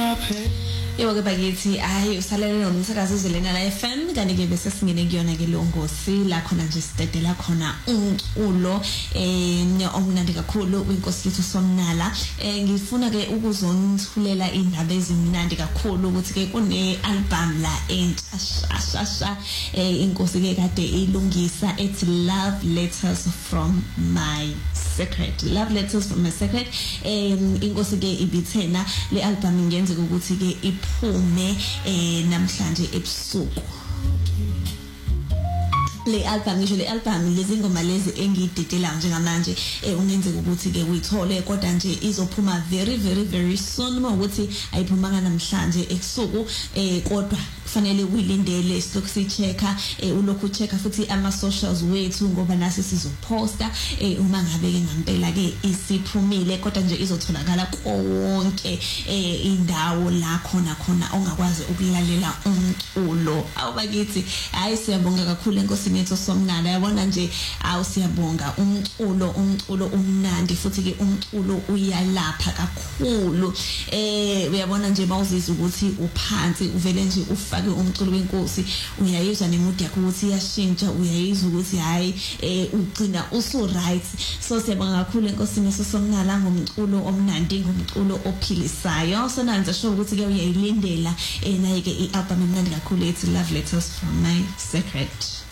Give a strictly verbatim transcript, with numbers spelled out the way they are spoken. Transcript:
Yebo ke bakithi hayi usalele nomsakazo uzelena la F M kanti ke bese singene kuyona ke longosi la khona nje sidedela khona umculo eh omnandi kakhulu winkosi lethu Somnala eh ngifuna ke ukuzonithulela indaba ezimnandi kakhulu ukuthi ke kune album la entsha eh inkosi ke kade ilungisa it's Love Letters from My Secret Love Letters from My Secret eh inkosi ke ibithena le album ngenzeka ukuthi ke iphume eh namhlanje ebusuku le album ngisho le album lezi ngoma lezi engididela njengamanje eh ungenzeka ukuthi ke uyithole kodwa nje izophuma very very very soon uma ukuthi ayiphumanga namhlanje ebusuku eh kodwa kufanele uyilindele silokhu sichecka eh ulokhu checka futhi ama socials wethu ngoba nasi sizoposta eh uma ngabe ke ngempela ke isiphumile kodwa nje izotholakala konke eh indawo la khona khona ongakwazi ukulalela umculo awubakithi hayi siyabonga kakhulu enkosi yethu Somnala yabona nje awu siyabonga umculo umculo umnandi futhi ke umculo uyalapha kakhulu eh uyabona nje mawuzizwa ukuthi uphansi uvele nje ufake umculo wenkosi uyayizwa nemood yakho ukuthi iyashintsha uyayizwa ukuthi hayi eh ugcina uso right so siyabonga kakhulu enkosi yethu Somnala ngomculo omnandi ngomculo ophilisayo so nanze sho ukuthi ke uyayilindela eh naye ke ialbum emnandi kakhulu ethi Love Letters from My Secret.